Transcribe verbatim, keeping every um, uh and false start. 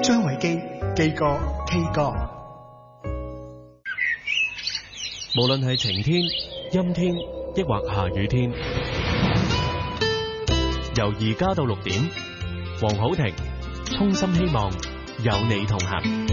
張偉基基哥 K 哥。 無論係晴天、陰天，抑或下雨天，由而家到六點，黃好庭衷心希望有你同行。